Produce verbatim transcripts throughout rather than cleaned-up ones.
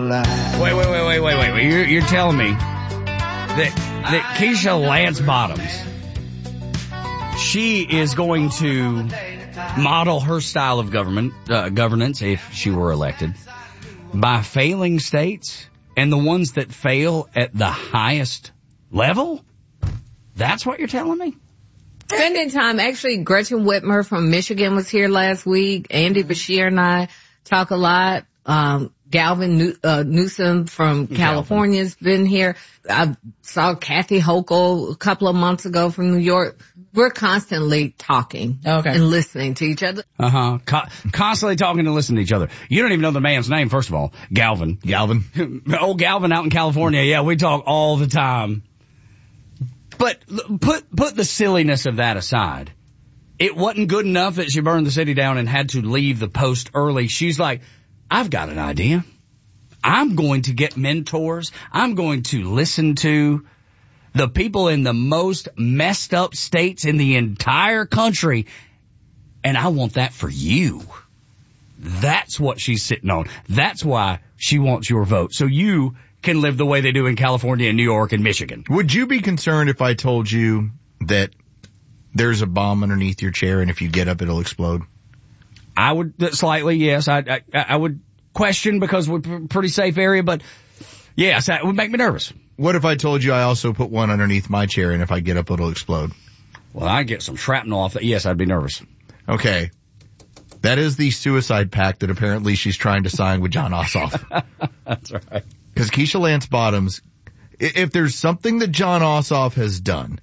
lie. Wait, wait, wait, wait, wait, wait, wait. You're, you're telling me that, that Keisha Lance Bottoms, she is going to model her style of government, uh, governance if she were elected by failing states and the ones that fail at the highest level? That's what you're telling me? Spending time, actually, Gretchen Whitmer from Michigan was here last week. Andy Bashir and I talk a lot. Um, Galvin New, uh, Newsom from California's been here. I saw Kathy Hochul a couple of months ago from New York. We're constantly talking okay. and listening to each other. Uh-huh. Co- constantly talking and listening to each other. You don't even know the man's name, first of all. Galvin. Galvin. Old Galvin out in California. Yeah, we talk all the time. But put put the silliness of that aside. It wasn't good enough that she burned the city down and had to leave the post early. She's like, I've got an idea. I'm going to get mentors. I'm going to listen to the people in the most messed up states in the entire country. And I want that for you. That's what she's sitting on. That's why she wants your vote. So you can live the way they do in California and New York and Michigan. Would you be concerned if I told you that there's a bomb underneath your chair and if you get up it'll explode? I would slightly, yes. I I, I would question because we're a pretty safe area, but yes, that would make me nervous. What if I told you I also put one underneath my chair and if I get up it'll explode? Well, I get some shrapnel off that. Yes, I'd be nervous. Okay. That is the suicide pact that apparently she's trying to sign with Jon Ossoff. That's right. Because Keisha Lance Bottoms, if there's something that Jon Ossoff has done,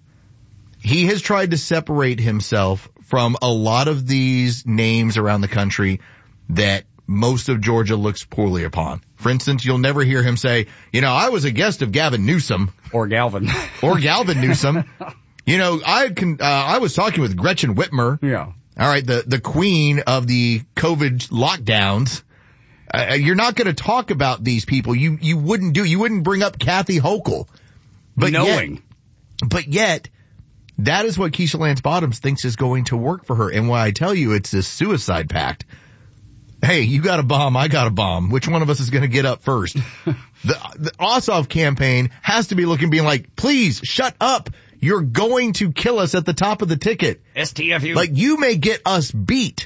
he has tried to separate himself from a lot of these names around the country that most of Georgia looks poorly upon. For instance, you'll never hear him say, you know, I was a guest of Gavin Newsom. Or Galvin. Or Galvin Newsom. You know, I can, uh, I was talking with Gretchen Whitmer. Yeah. All right, the, the queen of the COVID lockdowns. Uh, you're not going to talk about these people. You, you wouldn't do, you wouldn't bring up Kathy Hochul. But Knowing. Yet, but yet, that is what Keisha Lance Bottoms thinks is going to work for her. And why I tell you it's this suicide pact. Hey, you got a bomb, I got a bomb. Which one of us is going to get up first? the, the Ossoff campaign has to be looking, being like, please shut up. You're going to kill us at the top of the ticket. S T F U. Like, you may get us beat.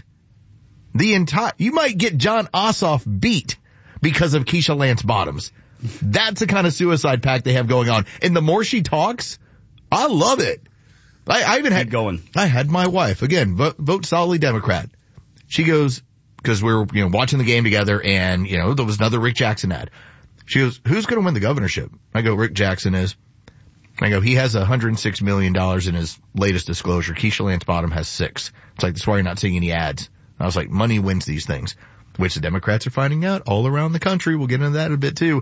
The entire, you might get Jon Ossoff beat because of Keisha Lance Bottoms. That's the kind of suicide pact they have going on. And the more she talks, I love it. I, I even had Keep going. I had my wife again vote, vote solidly Democrat. She goes, because we were, you know, watching the game together, and you know there was another Rick Jackson ad. She goes, "Who's going to win the governorship?" I go, "Rick Jackson is." I go, "He has one hundred six million dollars in his latest disclosure. Keisha Lance Bottoms has six. It's like, that's why you're not seeing any ads." I was like, money wins these things, which the Democrats are finding out all around the country. We'll get into that a bit too.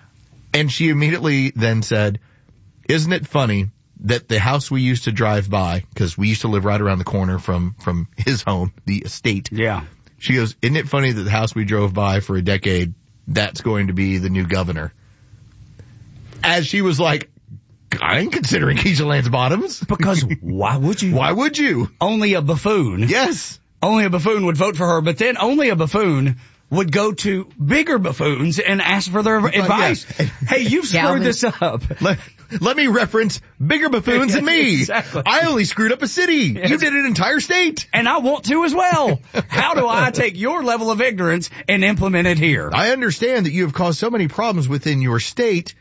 And she immediately then said, "Isn't it funny that the house we used to drive by, because we used to live right around the corner from, from his home, the estate." Yeah. She goes, "Isn't it funny that the house we drove by for a decade, that's going to be the new governor?" As she was like, I ain't considering Keisha Lance Bottoms. Because why would you? Why would you? Only a buffoon. Yes. Only a buffoon would vote for her, but then only a buffoon would go to bigger buffoons and ask for their advice. Yeah. Hey, you've screwed Galvin. this up. Let, let me reference bigger buffoons than me. Exactly. I only screwed up a city. Yes. You did an entire state. And I want to as well. How do I take your level of ignorance and implement it here? I understand that you have caused so many problems within your state.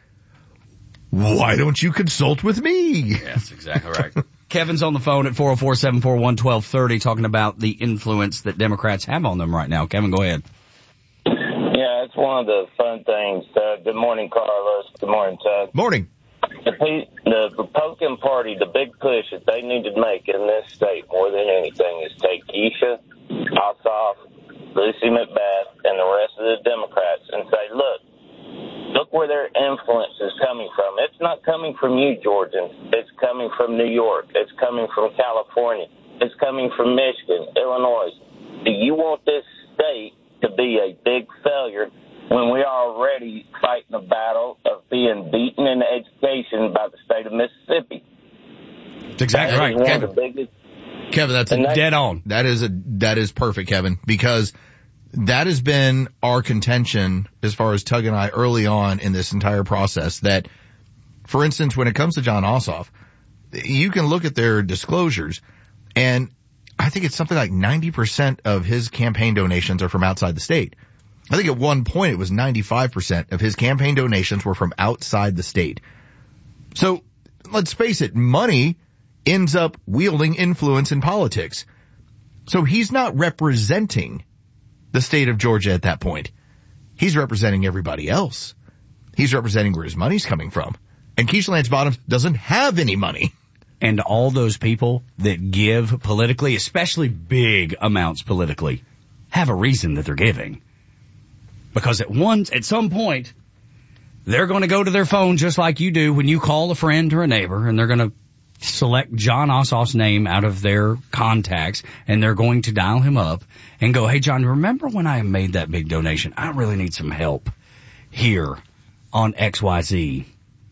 Why don't you consult with me? That's exactly right. Kevin's on the phone at four oh four, seven four one, one two three oh talking about the influence that Democrats have on them right now. Kevin, go ahead. Yeah, it's one of the fun things. Uh, good morning, Carlos. Good morning, Ted. Morning. The, the Republican Party, the big push that they need to make in this state more than anything is take Keisha, Ossoff, Lucy McBath, and the rest of the Democrats and say, look, look where their influence is coming from. It's not coming from you, Georgians. It's coming from New York. It's coming from California. It's coming from Michigan, Illinois. Do you want this state to be a big failure when we are already fighting a battle of being beaten in education by the state of Mississippi? That's exactly That right. is one Kevin, of the biggest. Kevin, that's a And that- dead on. That is a, that is perfect, Kevin, because that has been our contention as far as Tug and I early on in this entire process, that, for instance, when it comes to Jon Ossoff, you can look at their disclosures, and I think it's something like ninety percent of his campaign donations are from outside the state. I think at one point it was ninety-five percent of his campaign donations were from outside the state. So let's face it, money ends up wielding influence in politics. So he's not representing the state of Georgia at that point. He's representing everybody else. He's representing where his money's coming from. And Keisha Lance Bottoms doesn't have any money. And all those people that give politically, especially big amounts politically, have a reason that they're giving. Because at once, at some point, they're going to go to their phone just like you do when you call a friend or a neighbor, and they're going to select Jon Ossoff's name out of their contacts, and they're going to dial him up and go, hey, John, remember when I made that big donation? I really need some help here on X Y Z.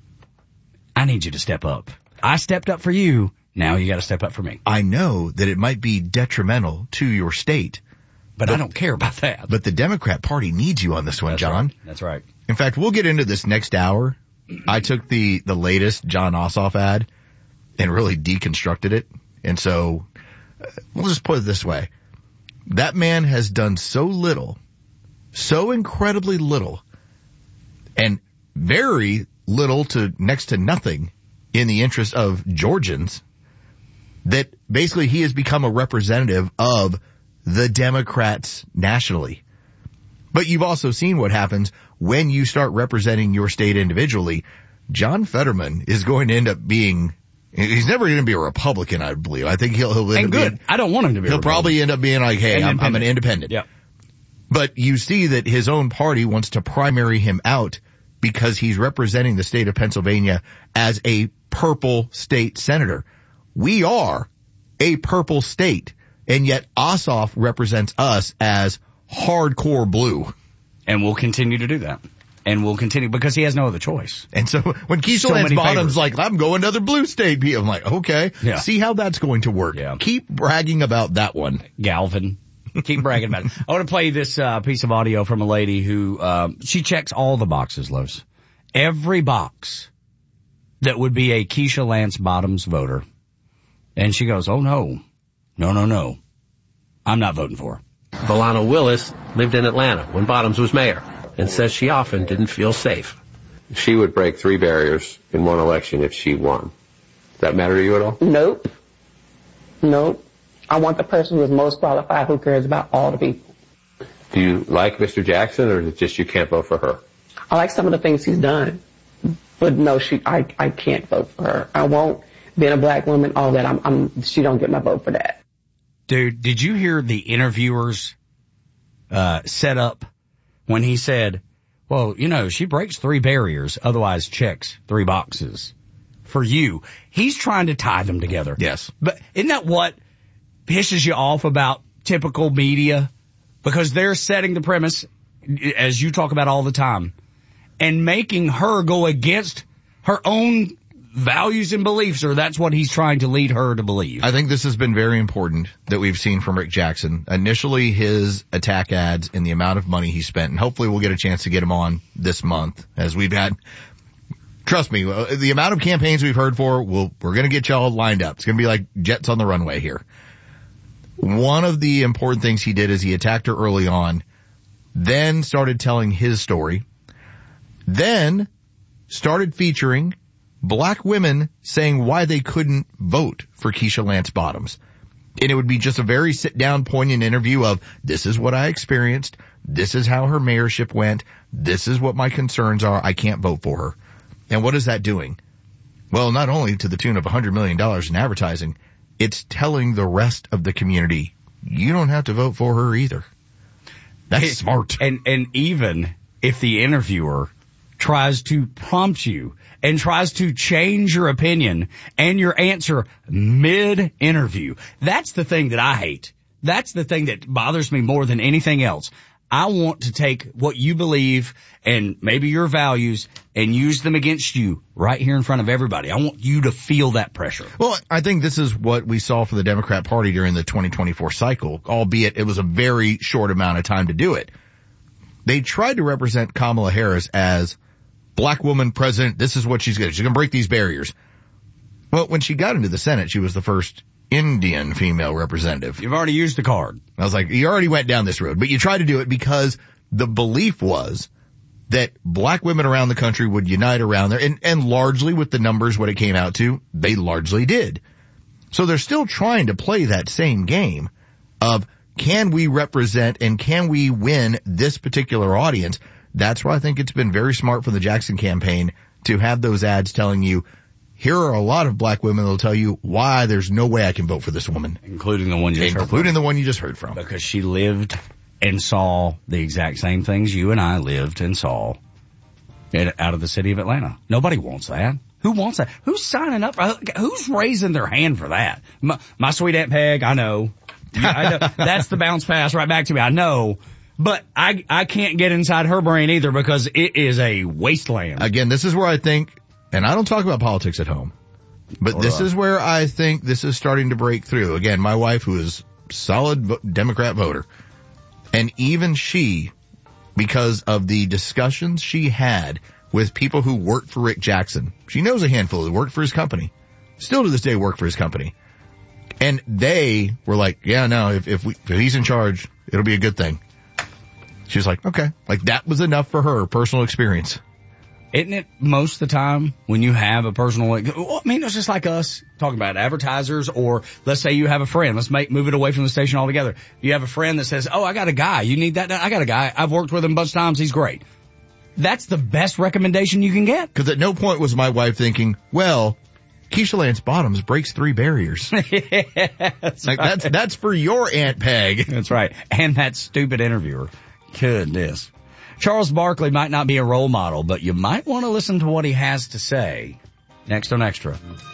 I need you to step up. I stepped up for you. Now you got to step up for me. I know that it might be detrimental to your state, But, but I don't care about that. But the Democrat Party needs you on this one, That's John. Right. That's right. In fact, we'll get into this next hour. I took the, the latest Jon Ossoff ad and really deconstructed it. And so uh, we'll just put it this way. That man has done so little, so incredibly little, and very little to next to nothing in the interest of Georgians, that basically he has become a representative of the Democrats nationally. But you've also seen what happens when you start representing your state individually. John Fetterman is going to end up being, he's never going to be a Republican, I believe. I think he'll, he'll end and up good. being, I don't want him to be a He'll Republican. probably end up being like, hey, I'm, I'm an independent. Yeah. But you see that his own party wants to primary him out because he's representing the state of Pennsylvania as a purple state senator. We are a purple state, and yet Ossoff represents us as hardcore blue. And we'll continue to do that. And we'll continue because he has no other choice. And so when Keisha So Lance many Bottoms favors. like, I'm going to other blue state, I'm like, okay, Yeah. see how that's going to work. Yeah. Keep bragging about that one. Galvin. Keep bragging about it. I want to play this uh, piece of audio from a lady who, uh, she checks all the boxes, Lowe's. Every box that would be a Keisha Lance Bottoms voter. And she goes, oh no, no, no, no. I'm not voting for her. Volana Willis lived in Atlanta when Bottoms was mayor and says she often didn't feel safe. She would break three barriers in one election if she won. Does that matter to you at all? Nope. Nope. I want the person who is most qualified, who cares about all the people. Do you like Mister Jackson, or is it just you can't vote for her? I like some of the things he's done, but no, she, I, I can't vote for her. I won't. Being a black woman, all that, I'm, I'm, she don't get my vote for that. Dude, did you hear the interviewer's, uh, setup when he said, well, you know, she breaks three barriers, otherwise checks three boxes for you. He's trying to tie them together. Yes. But isn't that what pisses you off about typical media? Because they're setting the premise, as you talk about all the time, and making her go against her own values and beliefs, or that's what he's trying to lead her to believe. I think this has been very important that we've seen from Rick Jackson. Initially, his attack ads and the amount of money he spent, and hopefully we'll get a chance to get him on this month, as we've had. Trust me, the amount of campaigns we've heard for, we'll, we're going to get y'all lined up. It's going to be like jets on the runway here. One of the important things he did is he attacked her early on, then started telling his story, then started featuring black women saying why they couldn't vote for Keisha Lance Bottoms. And it would be just a very sit-down, poignant interview of, this is what I experienced, this is how her mayorship went, this is what my concerns are, I can't vote for her. And what is that doing? Well, not only to the tune of one hundred million dollars in advertising, it's telling the rest of the community, you don't have to vote for her either. That's It- smart. And, and even if the interviewer tries to prompt you and tries to change your opinion and your answer mid-interview, that's the thing that I hate. That's the thing that bothers me more than anything else. I want to take what you believe and maybe your values and use them against you right here in front of everybody. I want you to feel that pressure. Well, I think this is what we saw for the Democrat Party during the twenty twenty-four cycle, albeit it was a very short amount of time to do it. They tried to represent Kamala Harris as black woman president. This is what she's going to do. She's going to break these barriers. Well, when she got into the Senate, she was the first Indian female representative. You've already used the card. I was like, you already went down this road, but you tried to do it because the belief was that black women around the country would unite around there, and, and largely with the numbers, what it came out to, they largely did. So they're still trying to play that same game of, can we represent and can we win this particular audience? That's why I think it's been very smart for the Jackson campaign to have those ads telling you, here are a lot of black women that will tell you why there's no way I can vote for this woman. Including the one you just heard from. Including the one you just heard from. Because she lived and saw the exact same things you and I lived and saw out of the city of Atlanta. Nobody wants that. Who wants that? Who's signing up? Who's raising their hand for that? My, my sweet Aunt Peg, I know. I know. That's the bounce pass right back to me. I know. But I, I can't get inside her brain either because it is a wasteland. Again, this is where I think, and I don't talk about politics at home, but or this uh, is where I think this is starting to break through. Again, my wife, who is a solid Democrat voter, and even she, because of the discussions she had with people who worked for Rick Jackson, she knows a handful who worked for his company, still to this day work for his company. And they were like, yeah, no, if, if, we, if he's in charge, it'll be a good thing. She was like, okay. Like, that was enough for her personal experience. Isn't it most of the time when you have a personal, I mean, it's just like us talking about advertisers, or let's say you have a friend. Let's make, move it away from the station altogether. You have a friend that says, oh, I got a guy. You need that? I got a guy. I've worked with him a bunch of times. He's great. That's the best recommendation you can get. Because at no point was my wife thinking, well, Keisha Lance Bottoms breaks three barriers. yeah, that's like right. that's, that's for your Aunt Peg. That's right. And that stupid interviewer. Goodness. Charles Barkley might not be a role model, but you might want to listen to what he has to say. Next on Extra.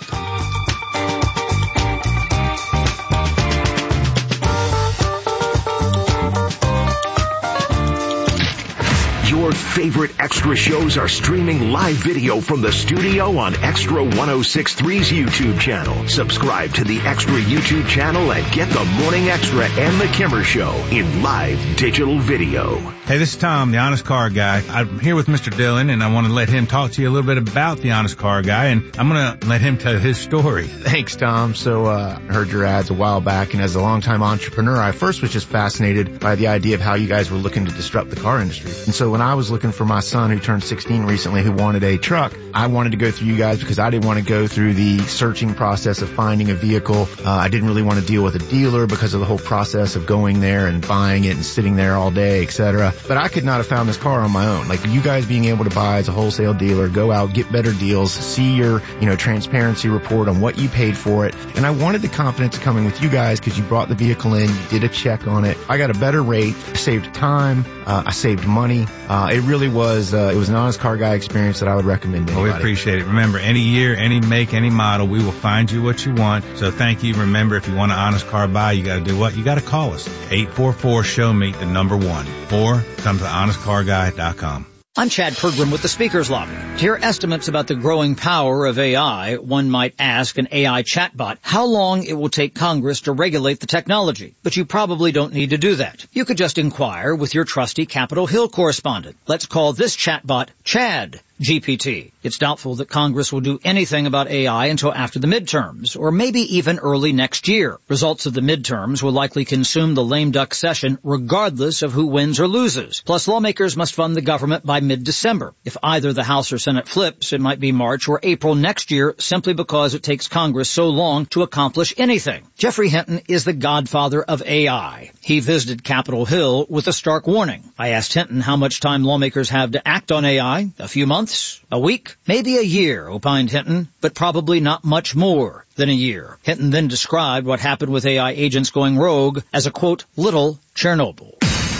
Your favorite Extra shows are streaming live video from the studio on Extra one oh six point three's YouTube channel. Subscribe to the Extra YouTube channel and get the Morning Extra and the Kimmer Show in live digital video. Hey, this is Tom, the Honest Car Guy. I'm here with Mister Dillon, and I want to let him talk to you a little bit about the Honest Car Guy, and I'm going to let him tell his story. Thanks, Tom. So, uh, I heard your ads a while back, and as a longtime entrepreneur, I first was just fascinated by the idea of how you guys were looking to disrupt the car industry. And so when I was looking for my son, who turned sixteen recently, who wanted a truck, I wanted to go through you guys because I didn't want to go through the searching process of finding a vehicle. Uh, I didn't really want to deal with a dealer because of the whole process of going there and buying it and sitting there all day, et cetera. But I could not have found this car on my own. Like, you guys being able to buy as a wholesale dealer, go out, get better deals, see your, you know, transparency report on what you paid for it. And I wanted the confidence coming with you guys because you brought the vehicle in, you did a check on it. I got a better rate, saved time, uh, I saved money. Uh, it really was, uh, it was an Honest Car Guy experience that I would recommend to anybody. Well, we appreciate it. Remember, any year, any make, any model, we will find you what you want. So thank you. Remember, if you want an Honest Car Buy, you got to do what? You got to call us. eight four four, show me the number one. Or come to honest car guy dot com. I'm Chad Pergram with the Speakers Lobby. To hear estimates about the growing power of A I, one might ask an A I chatbot how long it will take Congress to regulate the technology. But you probably don't need to do that. You could just inquire with your trusty Capitol Hill correspondent. Let's call this chatbot Chad G P T. It's doubtful that Congress will do anything about A I until after the midterms, or maybe even early next year. Results of the midterms will likely consume the lame duck session regardless of who wins or loses. Plus, lawmakers must fund the government by mid-December. If either the House or Senate flips, it might be March or April next year simply because it takes Congress so long to accomplish anything. Jeffrey Hinton is the godfather of A I. He visited Capitol Hill with a stark warning. I asked Hinton how much time lawmakers have to act on A I. A few months? A week? Maybe a year, opined Hinton, but probably not much more than a year. Hinton then described what happened with A I agents going rogue as a, quote, little Chernobyl.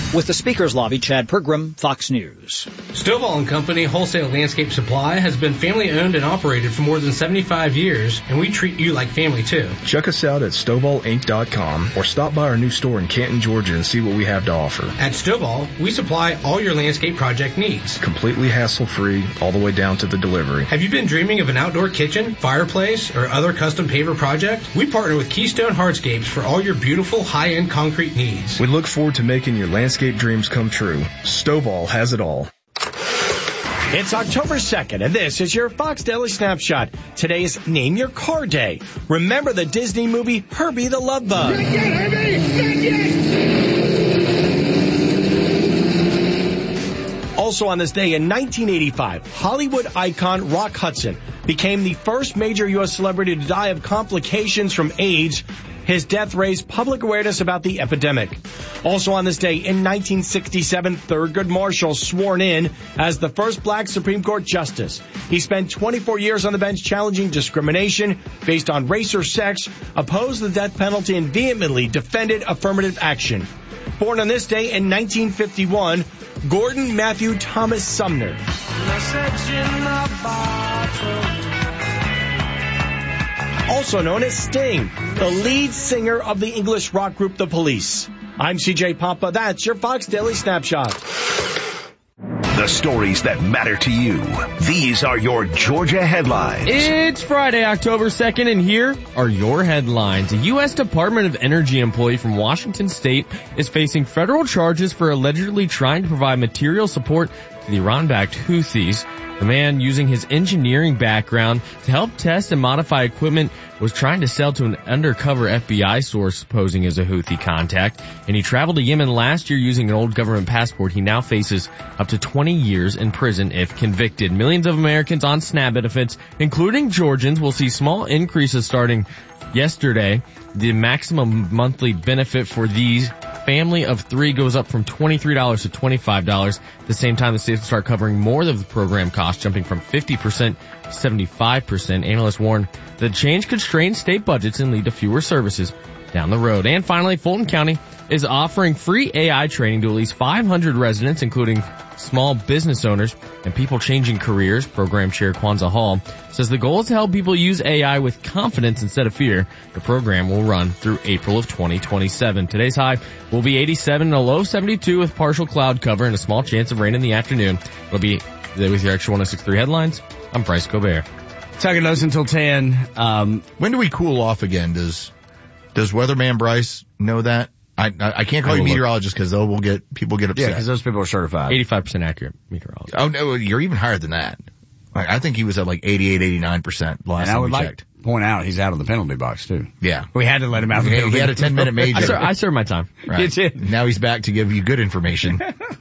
With the Speaker's Lobby, Chad Pergram, Fox News. Stovall and Company Wholesale Landscape Supply has been family owned and operated for more than seventy-five years, and we treat you like family too. Check us out at stovall inc dot com or stop by our new store in Canton, Georgia and see what we have to offer. At Stovall, we supply all your landscape project needs. Completely hassle-free, all the way down to the delivery. Have you been dreaming of an outdoor kitchen, fireplace, or other custom paver project? We partner with Keystone Hardscapes for all your beautiful high-end concrete needs. We look forward to making your landscape dreams come true. Stovall has it all. It's October second, and this is your Fox Daily Snapshot. Today's Name Your Car Day. Remember the Disney movie Herbie the Love Bug. Also on this day in nineteen eighty-five, Hollywood icon Rock Hudson became the first major U S celebrity to die of complications from AIDS. His death raised public awareness about the epidemic. Also on this day in nineteen sixty-seven, Thurgood Marshall sworn in as the first black Supreme Court justice. He spent twenty-four years on the bench challenging discrimination based on race or sex, opposed the death penalty, and vehemently defended affirmative action. Born on this day in nineteen fifty-one, Gordon Matthew Thomas Sumner. Also known as Sting, the lead singer of the English rock group The Police. I'm C J Papa. That's your Fox Daily Snapshot. The stories that matter to you. These are your Georgia headlines. It's Friday, October second, and here are your headlines. A U S Department of Energy employee from Washington State is facing federal charges for allegedly trying to provide material support to the Iran-backed Houthis. The man, using his engineering background to help test and modify equipment, was trying to sell to an undercover F B I source posing as a Houthi contact, and he traveled to Yemen last year using an old government passport. He now faces up to twenty years in prison if convicted. Millions of Americans on SNAP benefits, including Georgians, will see small increases starting yesterday. The maximum monthly benefit for these family of three goes up from twenty-three dollars to twenty-five dollars. At the same time, the states will start covering more of the program costs, jumping from fifty percent to seventy-five percent. Analysts warn the change could strain state budgets and lead to fewer services down the road. And finally, Fulton County is offering free A I training to at least five hundred residents, including small business owners and people changing careers. Program Chair Kwanzaa Hall says the goal is to help people use A I with confidence instead of fear. The program will run through April of twenty twenty-seven. Today's high will be eighty-seven and a low seventy-two with partial cloud cover and a small chance of rain in the afternoon. It'll be there with your extra one oh six point three headlines. I'm Bryce Gobert. Talking those until ten. Um, when do we cool off again? Does does Weatherman Bryce know that? I I, I can't call I you look. meteorologist because they'll will get people get upset. Yeah, because those people are certified. eighty-five percent accurate meteorologist. Oh no, you're even higher than that. I, I think he was at like eighty-eight, eighty-nine percent last and I time would we like checked. to point out he's out of the penalty box too. Yeah, we had to let him out of the he, penalty. He had a ten minute major. I, served, I served my time. Right. Now he's back to give you good information.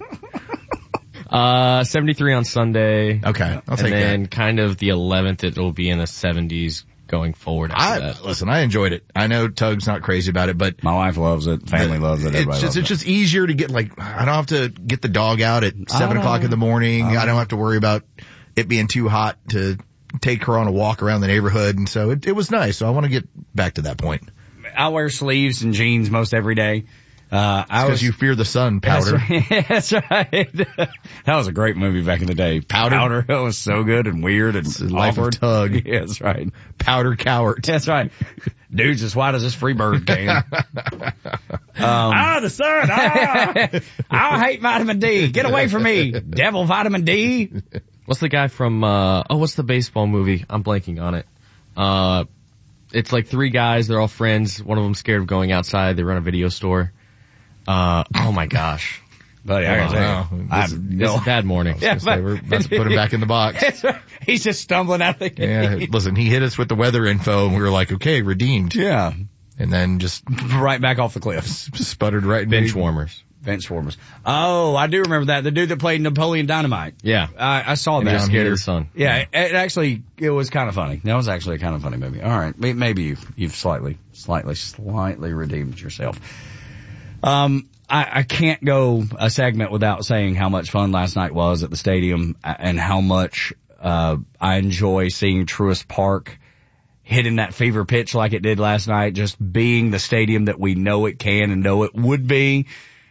uh, seventy-three on Sunday. Okay, I'll take and then that. kind of the eleventh, it'll be in the seventies going forward after I, that. Listen, I enjoyed it. I know Tug's not crazy about it, but my wife loves it. Family the, loves it. Everybody It's just, loves it's it. just easier to get like, I don't have to get the dog out at seven o'clock in the morning. I don't have to worry about it being too hot to take her on a walk around the neighborhood. And so it, it was nice. So I want to get back to that point. I wear sleeves and jeans most every day. Uh, I because you fear the sun, Powder. That's right. That's right. That was a great movie back in the day. Powder. Powder. It was so good and weird and it's the life of Tug. Yeah, that's right. Powder Cowart. That's right. Dude's as white as this Freebird can. um, ah, the sun. Ah, I hate vitamin D. Get away from me. Devil vitamin D. What's the guy from, uh, oh, what's the baseball movie? I'm blanking on it. Uh, it's like three guys. They're all friends. One of them's scared of going outside. They run a video store. Uh, oh my gosh. Buddy, I gotta tell you. This, this is a bad morning. Yeah, but, we're about to put him back in the box. He's just stumbling out of the game. Yeah, listen, he hit us with the weather info and we were like, okay, redeemed. Yeah. And then just right back off the cliff. Sputtered right in bench warmers. Bench warmers. Oh, I do remember that. The dude that played Napoleon Dynamite. Yeah. I, I saw and that. He was scared of the sun. Yeah, it, it actually, it was kind of funny. That was actually a kind of funny movie. All right. Maybe you've, you've slightly, slightly, slightly redeemed yourself. Um, I, I can't go a segment without saying how much fun last night was at the stadium and how much, uh, I enjoy seeing Truist Park hitting that fever pitch like it did last night, just being the stadium that we know it can and know it would be.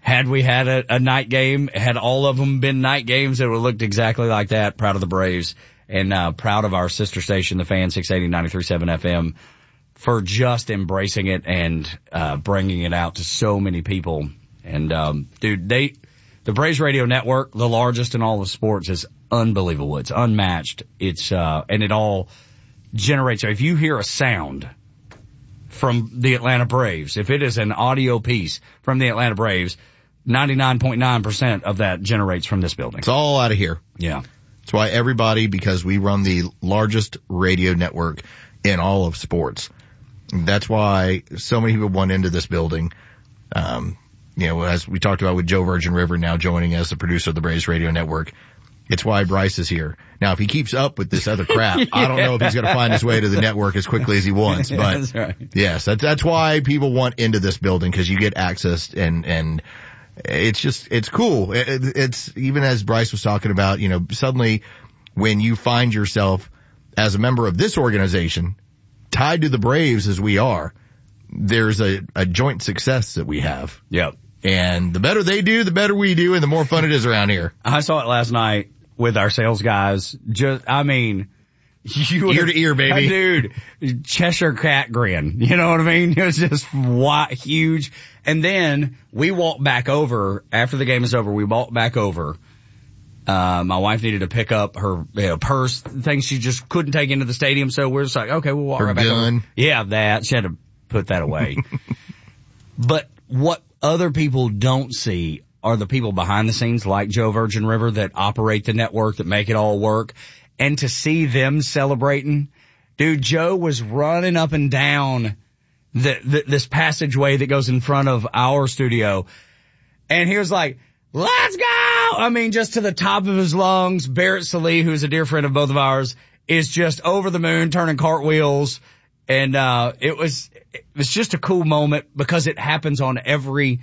Had we had a, a night game, had all of them been night games, it would have looked exactly like that. Proud of the Braves and uh, proud of our sister station, the Fan six eighty ninety-three point seven F M, for just embracing it and uh bringing it out to so many people. And um dude, they the Braves Radio Network, the largest in all of sports, is unbelievable. It's unmatched. It's uh and it all generates. If you hear a sound from the Atlanta Braves, if it is an audio piece from the Atlanta Braves, ninety-nine point nine percent of that generates from this building. It's all out of here. Yeah. That's why everybody, because we run the largest radio network in all of sports. That's why so many people went into this building. Um, you know, as we talked about with Joe Virgin River now joining as the producer of the Braves Radio Network. It's why Bryce is here. Now, if he keeps up with this other crap, yeah. I don't know if he's going to find his way to the network as quickly as he wants. But that's right. Yes, that's, that's why people want into this building, because you get access and, and it's just, it's cool. It, it's even as Bryce was talking about, you know, suddenly when you find yourself as a member of this organization tied to the Braves as we are, there's a, a joint success that we have. Yep. And the better they do, the better we do, and the more fun it is around here. I saw it last night with our sales guys. Just, I mean, you ear to ear, baby, dude. Cheshire cat grin. You know what I mean? It was just wide, huge. And then we walked back over after the game is over. We walked back over. Uh, my wife needed to pick up her you know, purse, things she just couldn't take into the stadium. So we're just like, okay, we'll walk her right back gun. over. Yeah, that. She had to put that away. But what other people don't see are the people behind the scenes like Joe Virgin River that operate the network, that make it all work. And to see them celebrating, dude, Joe was running up and down the, the this passageway that goes in front of our studio. And he was like, let's go! I mean, just to the top of his lungs. Barrett Salih, who's a dear friend of both of ours, is just over the moon turning cartwheels. And, uh, it was, it was just a cool moment because it happens on every,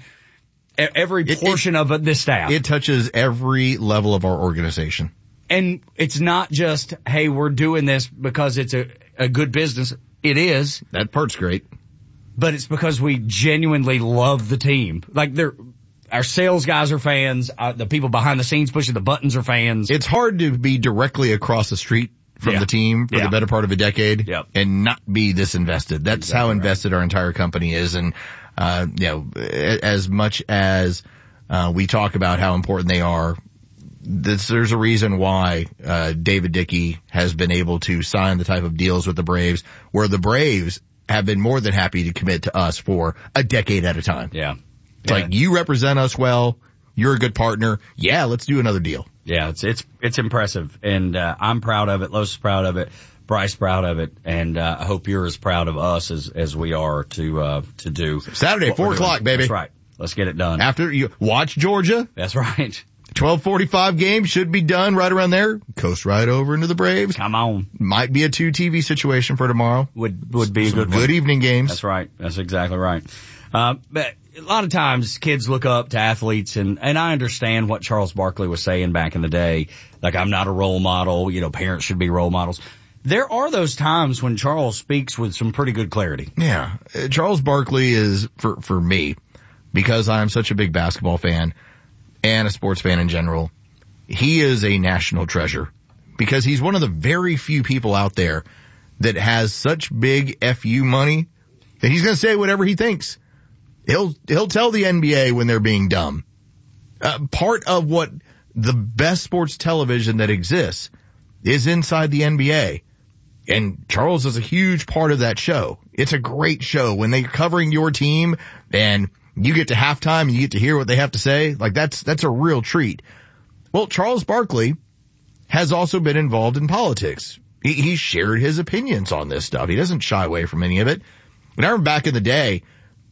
every portion it, it, of this staff. It touches every level of our organization. And it's not just, hey, we're doing this because it's a, a good business. It is. That part's great. But it's because we genuinely love the team. Like they're, our sales guys are fans. Uh, the people behind the scenes pushing the buttons are fans. It's hard to be directly across the street from yeah. the team for yeah. the better part of a decade yep. and not be this invested. That's exactly how invested right. our entire company is. And, uh, you know, as much as, uh, we talk about how important they are, this, there's a reason why, uh, David Dickey has been able to sign the type of deals with the Braves where the Braves have been more than happy to commit to us for a decade at a time. Yeah. It's yeah. like, you represent us well. You're a good partner. Yeah, let's do another deal. Yeah, it's it's it's impressive, and uh, I'm proud of it. Los is proud of it. Bryce proud of it, and uh, I hope you're as proud of us as as we are to uh, to do. Saturday, four o'clock, baby. That's right. Let's get it done. After you watch Georgia. That's right. twelve forty-five game should be done right around there. Coast right over into the Braves. Come on. Might be a two T V situation for tomorrow. Would would be Some a good good one. evening games. That's right. That's exactly right. Uh, but a lot of times kids look up to athletes, and, and I understand what Charles Barkley was saying back in the day. Like, I'm not a role model. You know, parents should be role models. There are those times when Charles speaks with some pretty good clarity. Yeah. Uh, Charles Barkley is, for, for me, because I'm such a big basketball fan and a sports fan in general, he is a national treasure because he's one of the very few people out there that has such big F U money that he's going to say whatever he thinks. He'll, he'll tell the N B A when they're being dumb. Uh, part of what the best sports television that exists is inside the N B A. And Charles is a huge part of that show. It's a great show when they're covering your team and you get to halftime and you get to hear what they have to say. Like that's, that's a real treat. Well, Charles Barkley has also been involved in politics. He, he shared his opinions on this stuff. He doesn't shy away from any of it. And I remember back in the day,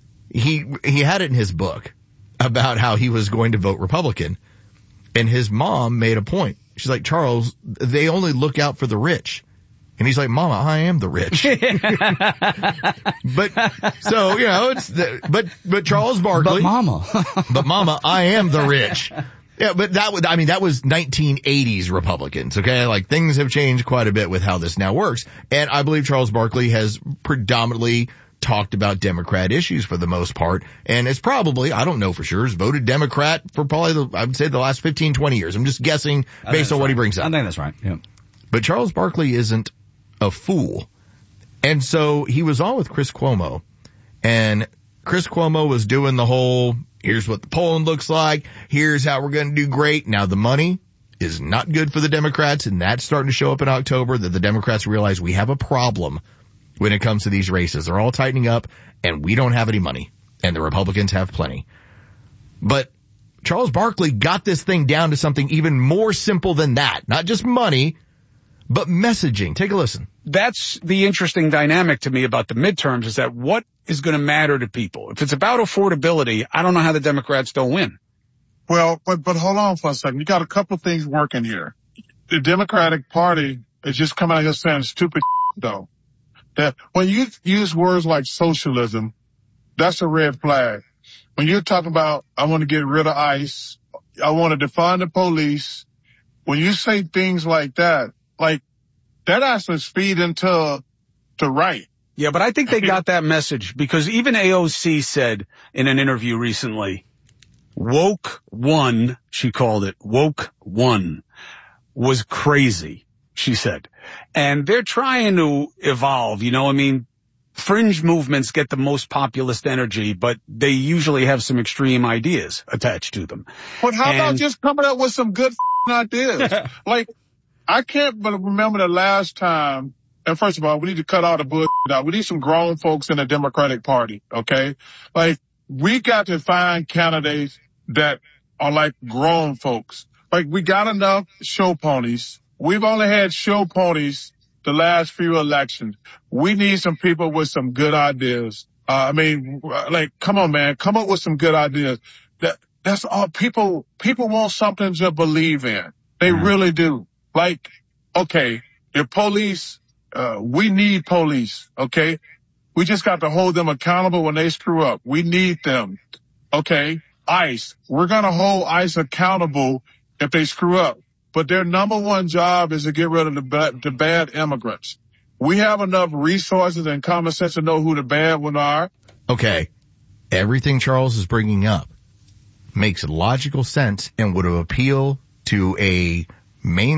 he, he had it in his book about how he was going to vote Republican. And his mom made a point. She's like, Charles, they only look out for the rich. And he's like, Mama, I am the rich. But, so, you know, it's, the, but, but Charles Barkley. But Mama. But Mama, I am the rich. Yeah, but that was, I mean, that was nineteen eighties Republicans, okay? Like, things have changed quite a bit with how this now works. And I believe Charles Barkley has predominantly talked about Democrat issues for the most part, and it's probably, I don't know for sure, has voted Democrat for probably the, I would say the last fifteen, twenty years. I'm just guessing based on what right. he brings up. I think that's right. Yeah. But Charles Barkley isn't a fool. And so he was on with Chris Cuomo, and Chris Cuomo was doing the whole, here's what the polling looks like, here's how we're going to do great. Now the money is not good for the Democrats, and that's starting to show up in October, that the Democrats realize we have a problem when it comes to these races. They're all tightening up, and we don't have any money, and the Republicans have plenty. But Charles Barkley got this thing down to something even more simple than that. Not just money, but messaging. Take a listen. That's the interesting dynamic to me about the midterms, is that what is going to matter to people? If it's about affordability, I don't know how the Democrats don't win. Well, but, but hold on for a second. You got a couple of things working here. The Democratic Party is just coming out here saying stupid though. That when you use words like socialism, that's a red flag. When you're talking about, I want to get rid of ICE, I want to defund the police, when you say things like that, like, that actually feed into the right. Yeah, but I think they got that message because even A O C said in an interview recently, woke one, she called it, woke one, was crazy, she said. And they're trying to evolve, you know, I mean, fringe movements get the most populist energy, but they usually have some extreme ideas attached to them. But how and, about just coming up with some good ideas? Like, I can't but remember the last time, and first of all, we need to cut all the bullshit out. We need some grown folks in the Democratic Party, okay? Like, we got to find candidates that are like grown folks. Like, we got enough show ponies. We've only had show ponies the last few elections. We need some people with some good ideas. Uh, I mean, like, come on, man, come up with some good ideas. That, that's all people, people want something to believe in. They mm-hmm. really do. Like, okay, the police, uh, we need police, okay? We just got to hold them accountable when they screw up. We need them, okay? ICE, we're going to hold ICE accountable if they screw up. But their number one job is to get rid of the bad, the bad immigrants. We have enough resources and common sense to know who the bad ones are. Okay, everything Charles is bringing up makes logical sense and would appeal to a main